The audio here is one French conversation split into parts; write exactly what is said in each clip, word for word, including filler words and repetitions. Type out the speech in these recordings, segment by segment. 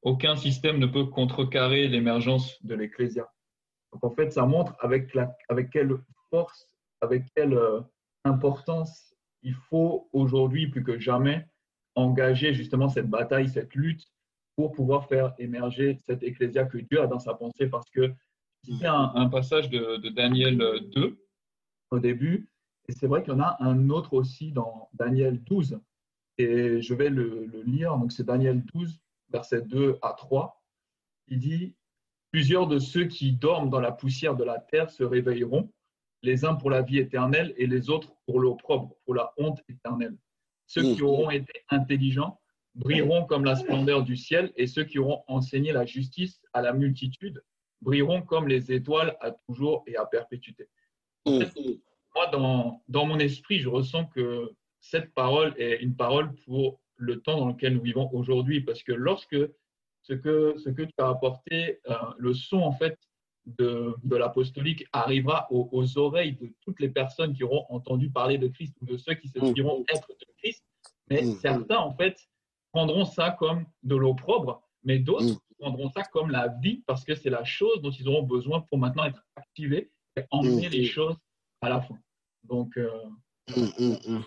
aucun système ne peut contrecarrer l'émergence de l'ecclésia. Donc en fait, ça montre avec, la, avec quelle force, avec quelle euh, importance il faut aujourd'hui plus que jamais engager justement cette bataille, cette lutte pour pouvoir faire émerger cette ecclésia que Dieu a dans sa pensée. Parce que c'était un, un passage de, de Daniel deux au début, et c'est vrai qu'il y en a un autre aussi dans Daniel douze, et je vais le, le lire. Donc c'est Daniel douze, versets deux à trois. Il dit: plusieurs de ceux qui dorment dans la poussière de la terre se réveilleront, les uns pour la vie éternelle et les autres pour l'opprobre, pour la honte éternelle. Ceux qui auront été intelligents brilleront comme la splendeur du ciel, et ceux qui auront enseigné la justice à la multitude brilleront comme les étoiles à toujours et à perpétuité. En fait, moi, dans, dans mon esprit, je ressens que cette parole est une parole pour le temps dans lequel nous vivons aujourd'hui, parce que lorsque ce que, ce que tu as apporté, euh, le son en fait de, de l'apostolique arrivera aux, aux oreilles de toutes les personnes qui auront entendu parler de Christ, ou de ceux qui se diront être de Christ, mais certains en fait prendront ça comme de l'opprobre, mais d'autres prendront ça comme la vie, parce que c'est la chose dont ils auront besoin pour maintenant être activés et emmener les choses à la fin. Donc, euh, Hum, hum, hum.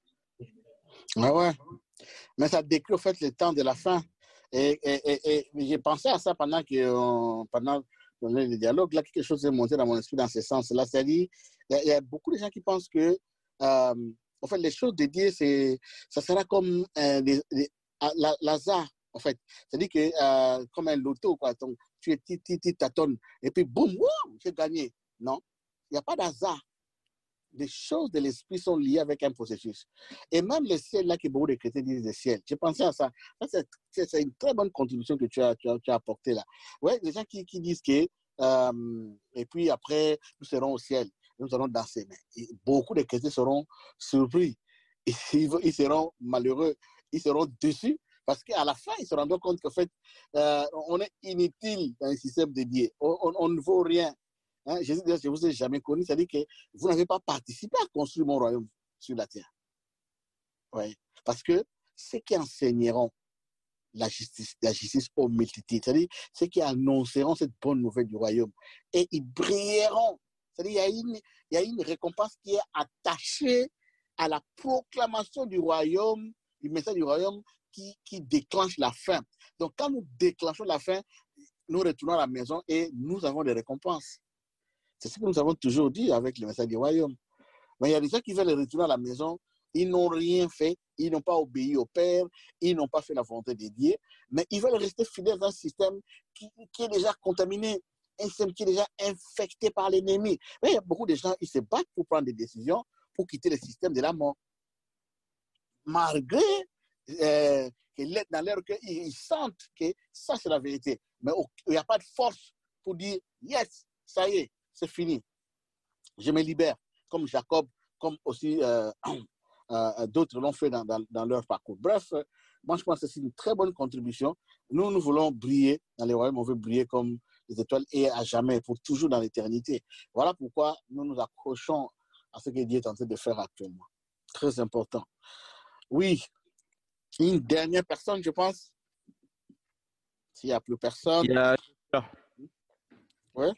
Ah ouais. Mais ça décrit au fait le temps de la fin. Et, et, et, et j'ai pensé à ça pendant que euh, pendant le dialogue, là, quelque chose est monté dans mon esprit dans ce sens-là. C'est-à-dire, il y, y a beaucoup de gens qui pensent que, euh, en fait, les choses de Dieu, c'est, ça sera comme euh, des, des, la, l'hasard, en fait. C'est-à-dire que, euh, comme un loto, quoi. Donc, tu es ti, ti, ti, tâtonnes, et puis boum, wow, j'ai gagné. Non, il n'y a pas d'hasard. Les choses de l'esprit sont liées avec un processus. Et même le ciel, là, que beaucoup de chrétiens disent le ciel, j'ai pensé à ça. Ça c'est, c'est, c'est une très bonne contribution que tu as, tu as, tu as apportée là. Ouais, les gens qui, qui disent que, euh, et puis après, nous serons au ciel, nous allons danser. Mais beaucoup de chrétiens seront surpris. Ils, ils seront malheureux, ils seront déçus, parce qu'à la fin, ils se rendront compte qu'en fait, euh, on est inutile dans le système de Dieu. On, on, on ne vaut rien. Hein, Jésus dit, je ne vous ai jamais connu, c'est-à-dire que vous n'avez pas participé à construire mon royaume sur la terre. Ouais. Parce que ceux qui enseigneront la justice, la justice aux multitudes, c'est-à-dire ceux qui annonceront cette bonne nouvelle du royaume, et ils brilleront. C'est-à-dire qu'il y a une, il y a une récompense qui est attachée à la proclamation du royaume, du message du royaume qui, qui déclenche la fin. Donc quand nous déclenchons la fin, nous retournons à la maison et nous avons des récompenses. C'est ce que nous avons toujours dit avec le message du royaume. Mais il y a des gens qui veulent retourner à la maison, ils n'ont rien fait, ils n'ont pas obéi au Père, ils n'ont pas fait la volonté de Dieu, mais ils veulent rester fidèles à un système qui, qui est déjà contaminé, un système qui est déjà infecté par l'ennemi. Mais il y a beaucoup de gens, ils se battent pour prendre des décisions, pour quitter le système de la mort. Malgré euh, que dans leur cœur, ils sentent que ça, c'est la vérité. Mais il n'y a pas de force pour dire, yes, ça y est, c'est fini. Je me libère, comme Jacob, comme aussi euh, euh, d'autres l'ont fait dans, dans, dans leur parcours. Bref, euh, moi je pense que c'est une très bonne contribution. Nous, nous voulons briller dans les royaumes, on veut briller comme les étoiles et à jamais, pour toujours dans l'éternité. Voilà pourquoi nous nous accrochons à ce que Dieu est en train de faire actuellement. Très important. Oui, une dernière personne, je pense. S'il n'y a plus personne. Il y a... Oui.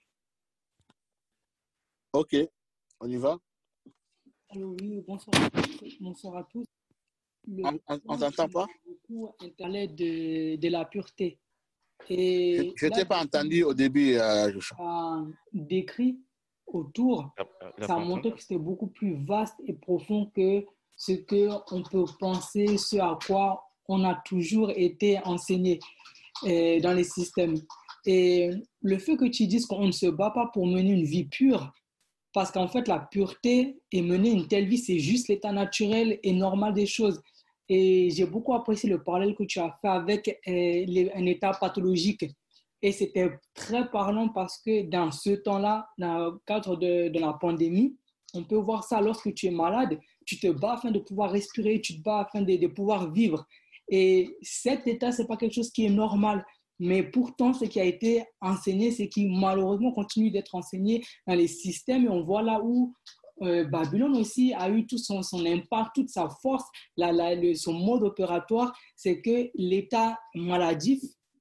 Ok, on y va. Alors oui, bonsoir, bonsoir à tous. Le on ne t'entend pas? Beaucoup parlait de, de la pureté. Et je ne t'ai pas entendu au début, euh, Joshua. Décrit autour, la, la ça montrait que c'était beaucoup plus vaste et profond que ce qu'on peut penser, ce à quoi on a toujours été enseigné euh, dans les systèmes. Et le fait que tu dises qu'on ne se bat pas pour mener une vie pure, parce qu'en fait, la pureté et mener une telle vie, c'est juste l'état naturel et normal des choses. Et j'ai beaucoup apprécié le parallèle que tu as fait avec euh, les, un état pathologique. Et c'était très parlant parce que dans ce temps-là, dans le cadre de, de la pandémie, on peut voir ça lorsque tu es malade, tu te bats afin de pouvoir respirer, tu te bats afin de, de pouvoir vivre. Et cet état, ce n'est pas quelque chose qui est normal. Mais pourtant, ce qui a été enseigné, c'est qui malheureusement continue d'être enseigné dans les systèmes. Et on voit là où euh, Babylone aussi a eu tout son, son impact, toute sa force, la, la, le, son mode opératoire, c'est que l'état maladif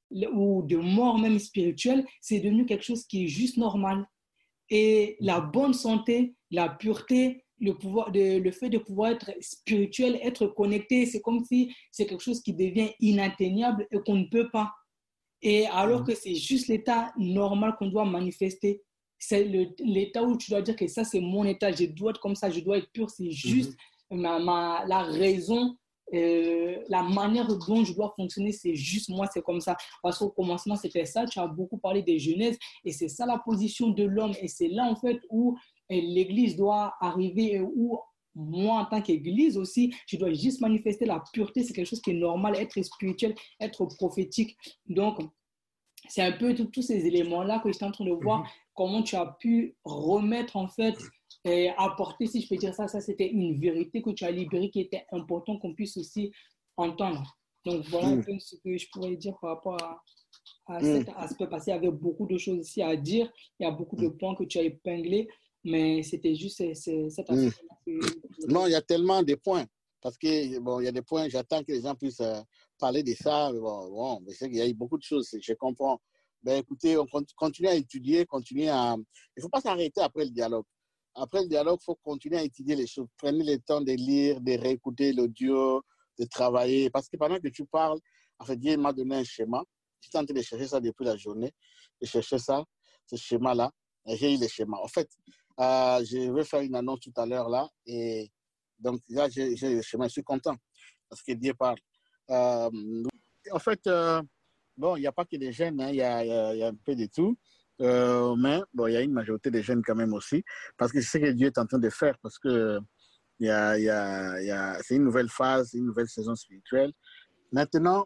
ou de mort même spirituelle, c'est devenu quelque chose qui est juste normal. Et la bonne santé, la pureté, le, pouvoir de, le fait de pouvoir être spirituel, être connecté, c'est comme si c'est quelque chose qui devient inatteignable et qu'on ne peut pas. Et alors que c'est juste l'état normal qu'on doit manifester. C'est le, l'état où tu dois dire que ça, c'est mon état, je dois être comme ça, je dois être pur, c'est juste mm-hmm. ma, ma, la raison, euh, la manière dont je dois fonctionner, c'est juste moi, c'est comme ça. Parce qu'au commencement, c'était ça, tu as beaucoup parlé des Genèse, et c'est ça la position de l'homme. Et c'est là, en fait, où l'Église doit arriver, où moi, en tant qu'Église aussi, je dois juste manifester la pureté, c'est quelque chose qui est normal, être spirituel, être prophétique. Donc, c'est un peu tous ces éléments-là que j'étais en train de voir, mm-hmm. comment tu as pu remettre, en fait, et apporter, si je peux dire ça, ça c'était une vérité que tu as libérée qui était important qu'on puisse aussi entendre. Donc, voilà mm. un peu ce que je pourrais dire par rapport à, à mm. cet aspect, parce qu'il y avait beaucoup de choses ici à dire, il y a beaucoup de points que tu as épinglés, mais c'était juste c'est, c'est, cet aspect-là. Mm. Que... Non, il y a tellement de points, parce que, bon, il y a des points, j'attends que les gens puissent euh, parler de ça, mais bon, bon mais c'est qu'il y a eu beaucoup de choses, je comprends. Ben, écoutez, on continue à étudier, continue à... Il ne faut pas s'arrêter après le dialogue. Après le dialogue, il faut continuer à étudier les choses. Prenez le temps de lire, de réécouter l'audio, de travailler. Parce que pendant que tu parles, en fait, Dieu m'a donné un schéma. Je suis en train de chercher ça depuis la journée. De chercher ça, ce schéma-là. J'ai eu le schéma. En fait, euh, je vais faire une annonce tout à l'heure là. Et donc, là, j'ai, j'ai le schéma. Je suis content parce que Dieu parle. Euh, en fait... Euh, Bon, il n'y a pas que des jeunes, hein, il y a, y a, y a un peu de tout, euh, mais bon, il y a une majorité de jeunes quand même aussi, parce que c'est ce que Dieu est en train de faire, parce que y a, y a, y a, c'est une nouvelle phase, une nouvelle saison spirituelle. Maintenant,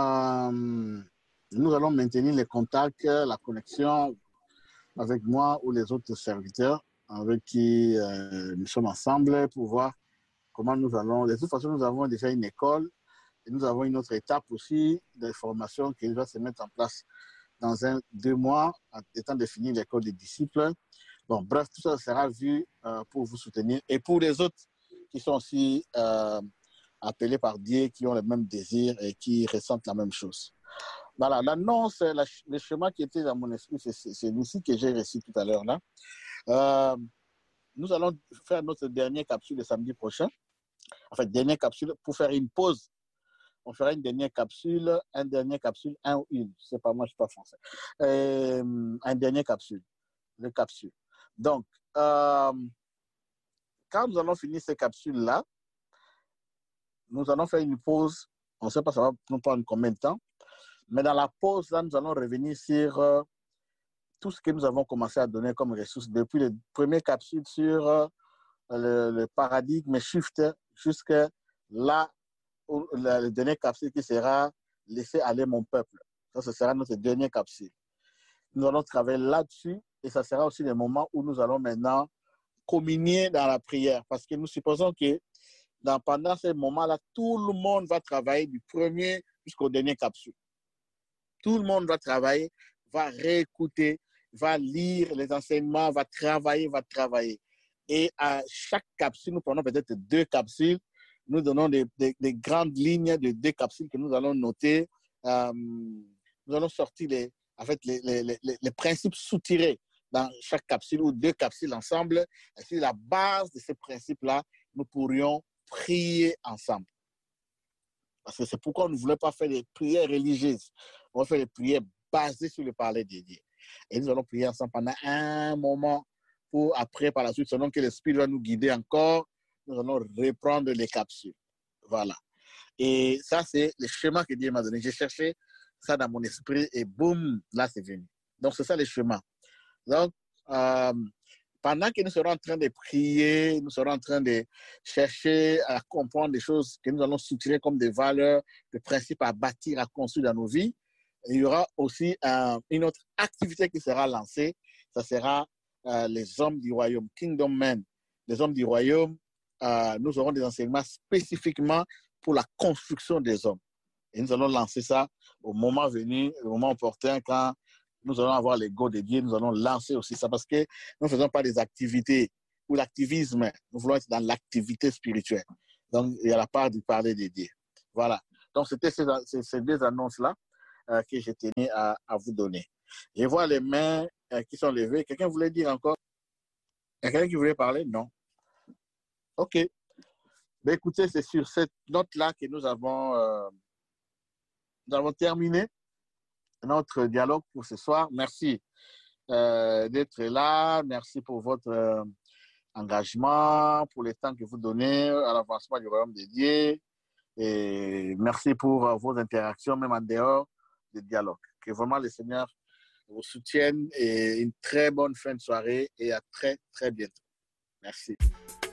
euh, nous allons maintenir les contacts, la connexion avec moi ou les autres serviteurs avec qui euh, nous sommes ensemble pour voir comment nous allons. De toute façon, nous avons déjà une école. Et nous avons une autre étape aussi de formation qui va se mettre en place dans un, deux mois, en étant de finir l'école des disciples. Bon, bref, tout ça sera vu euh, pour vous soutenir. Et pour les autres qui sont aussi euh, appelés par Dieu, qui ont le même désir et qui ressentent la même chose. Voilà, l'annonce, la, le schéma qui était dans mon esprit, c'est, c'est, c'est celui-ci que j'ai reçu tout à l'heure là. Euh, nous allons faire notre dernière capsule le samedi prochain. En fait, dernière capsule pour faire une pause. On fera une dernière capsule, un dernier capsule, un ou une. Je ne sais pas, moi, je ne suis pas français. Euh, un dernier capsule, le capsule. Donc, euh, quand nous allons finir ces capsules-là, nous allons faire une pause. On ne sait pas, ça va nous prendre combien de temps. Mais dans la pause, là, nous allons revenir sur euh, tout ce que nous avons commencé à donner comme ressources depuis les premières capsules sur euh, le, le paradigme shift jusqu'à là, le, le dernier capsule qui sera « Laissez aller mon peuple ». Ça, ce sera notre dernière capsule. Nous allons travailler là-dessus et ça sera aussi le moment où nous allons maintenant communier dans la prière parce que nous supposons que dans, pendant ce moment-là, tout le monde va travailler du premier jusqu'au dernier capsule. Tout le monde va travailler, va réécouter, va lire les enseignements, va travailler, va travailler. Et à chaque capsule, nous prenons peut-être deux capsules. Nous donnons des, des, des grandes lignes de deux capsules que nous allons noter. Euh, nous allons sortir les, en fait, les, les, les, les principes soutirés dans chaque capsule ou deux capsules ensemble. Et sur la base de ces principes-là, nous pourrions prier ensemble. Parce que c'est pourquoi on ne voulait pas faire des prières religieuses. On va faire des prières basées sur le parler de Dieu. Et nous allons prier ensemble pendant un moment pour après, par la suite, selon que l'Esprit va nous guider encore, nous allons reprendre les capsules. Voilà. Et ça, c'est le schéma que Dieu m'a donné. J'ai cherché ça dans mon esprit et boum, là, c'est venu. Donc, c'est ça le schéma. Donc, euh, pendant que nous serons en train de prier, nous serons en train de chercher à comprendre des choses que nous allons soutirer comme des valeurs, des principes à bâtir, à construire dans nos vies, il y aura aussi euh, une autre activité qui sera lancée. Ça sera euh, les hommes du royaume, Kingdom Men. Les hommes du royaume, euh, nous aurons des enseignements spécifiquement pour la construction des hommes. Et nous allons lancer ça au moment venu, au moment opportun, quand nous allons avoir les go de Dieu, nous allons lancer aussi ça parce que nous ne faisons pas des activités ou l'activisme, nous voulons être dans l'activité spirituelle. Donc, il y a la part du parler de Dieu. Voilà. Donc, c'était ces, ces, ces deux annonces-là. euh, que je tenais à, à vous donner. Je vois les mains euh, qui sont levées. Quelqu'un voulait dire encore? Quelqu'un qui voulait parler? Non. OK. Ben, écoutez, c'est sur cette note-là que nous avons, euh, nous avons terminé notre dialogue pour ce soir. Merci euh, d'être là. Merci pour votre euh, engagement, pour le temps que vous donnez à l'avancement du royaume de Dieu. Et merci pour euh, vos interactions, même en dehors du dialogue. Que vraiment le Seigneur vous soutienne et une très bonne fin de soirée et à très, très bientôt. Merci.